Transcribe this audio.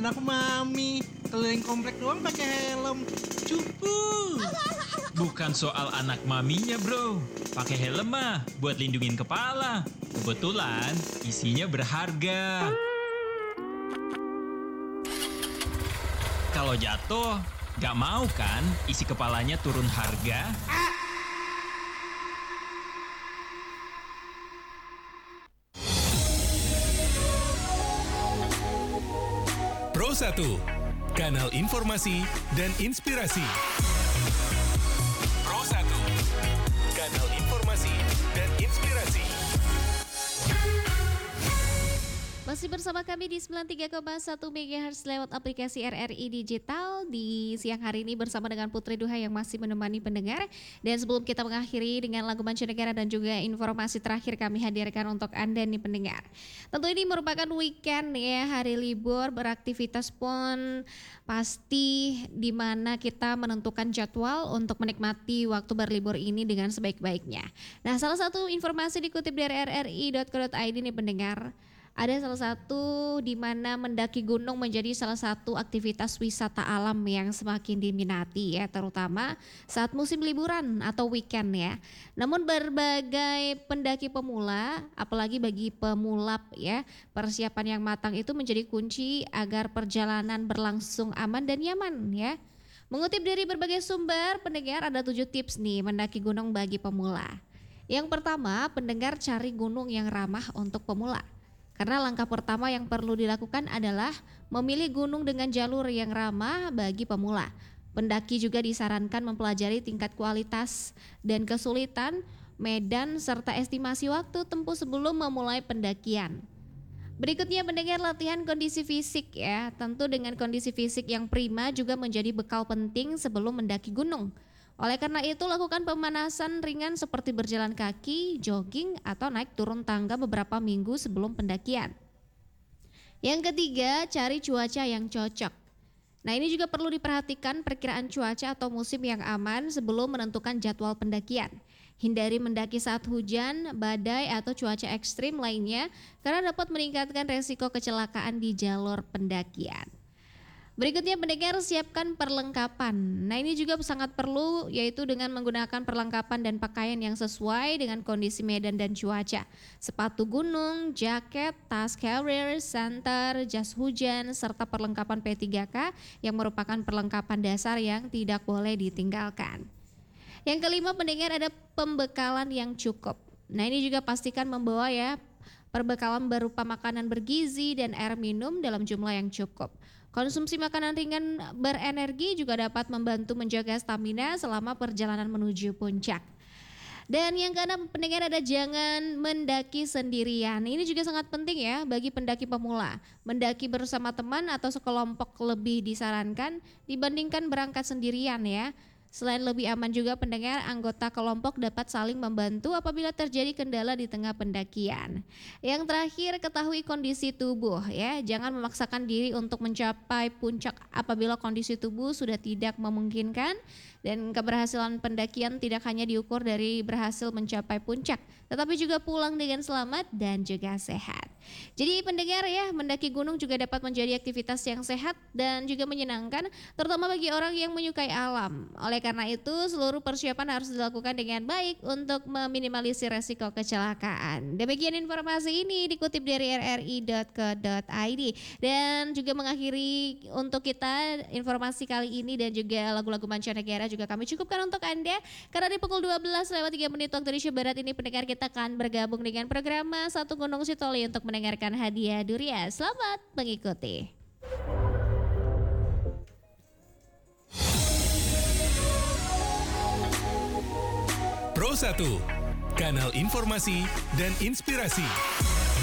anak mami. Keliling komplek doang pakai helm. Cupu. Bukan soal anak maminya bro. Pakai helm mah buat lindungin kepala. Kebetulan isinya berharga. Kalau jatuh, gak mau kan isi kepalanya turun harga? Pro1, kanal informasi dan inspirasi. Pro1, kanal informasi dan inspirasi. Masih bersama kami di 93,1 MHz lewat aplikasi RRI Digital. Di siang hari ini bersama dengan Putri Duha yang masih menemani pendengar. Dan sebelum kita mengakhiri dengan lagu mancanegara dan juga informasi terakhir kami hadirkan untuk Anda nih pendengar. Tentu ini merupakan weekend ya, hari libur, beraktivitas pun pasti di mana kita menentukan jadwal untuk menikmati waktu berlibur ini dengan sebaik-baiknya. Nah, salah satu informasi dikutip dari rri.co.id nih pendengar. Ada salah satu di mana mendaki gunung menjadi salah satu aktivitas wisata alam yang semakin diminati ya, terutama saat musim liburan atau weekend ya. Namun berbagai pendaki pemula, apalagi bagi pemulap ya, persiapan yang matang itu menjadi kunci agar perjalanan berlangsung aman dan nyaman ya. Mengutip dari berbagai sumber, pendengar ada 7 tips nih mendaki gunung bagi pemula. Yang pertama, pendengar cari gunung yang ramah untuk pemula. Karena langkah pertama yang perlu dilakukan adalah memilih gunung dengan jalur yang ramah bagi pemula. Pendaki juga disarankan mempelajari tingkat kualitas dan kesulitan, medan, serta estimasi waktu tempuh sebelum memulai pendakian. Berikutnya pendengar latihan kondisi fisik ya. Tentu dengan kondisi fisik yang prima juga menjadi bekal penting sebelum mendaki gunung. Oleh karena itu lakukan pemanasan ringan seperti berjalan kaki, jogging, atau naik turun tangga beberapa minggu sebelum pendakian. Yang ketiga, cari cuaca yang cocok. Nah ini juga perlu diperhatikan perkiraan cuaca atau musim yang aman sebelum menentukan jadwal pendakian. Hindari mendaki saat hujan, badai, atau cuaca ekstrim lainnya karena dapat meningkatkan resiko kecelakaan di jalur pendakian. Berikutnya pendengar siapkan perlengkapan. Nah ini juga sangat perlu yaitu dengan menggunakan perlengkapan dan pakaian yang sesuai dengan kondisi medan dan cuaca. Sepatu gunung, jaket, tas carrier, senter, jas hujan, serta perlengkapan P3K yang merupakan perlengkapan dasar yang tidak boleh ditinggalkan. Yang kelima pendengar ada pembekalan yang cukup. Nah ini juga pastikan membawa ya perbekalan berupa makanan bergizi dan air minum dalam jumlah yang cukup. Konsumsi makanan ringan berenergi juga dapat membantu menjaga stamina selama perjalanan menuju puncak. Dan yang keenam pendengar ada jangan mendaki sendirian. Ini juga sangat penting ya bagi pendaki pemula. Mendaki bersama teman atau sekelompok lebih disarankan dibandingkan berangkat sendirian ya. Selain lebih aman juga pendengar, anggota kelompok dapat saling membantu apabila terjadi kendala di tengah pendakian. Yang terakhir, ketahui kondisi tubuh ya. Jangan memaksakan diri untuk mencapai puncak apabila kondisi tubuh sudah tidak memungkinkan. Dan keberhasilan pendakian tidak hanya diukur dari berhasil mencapai puncak, tetapi juga pulang dengan selamat dan juga sehat. Jadi pendengar ya, mendaki gunung juga dapat menjadi aktivitas yang sehat dan juga menyenangkan, terutama bagi orang yang menyukai alam. Oleh karena itu, seluruh persiapan harus dilakukan dengan baik untuk meminimalisir resiko kecelakaan. Demikian informasi ini dikutip dari rri.co.id dan juga mengakhiri untuk kita informasi kali ini dan juga lagu-lagu mancanegara juga kami cukupkan untuk Anda karena di pukul 12 lewat 3 menit waktu Indonesia Barat ini pendengar kita akan bergabung dengan program Satu Gunung Sitoli untuk mendengarkan hadiah durian. Selamat mengikuti. Pro1, kanal informasi dan inspirasi.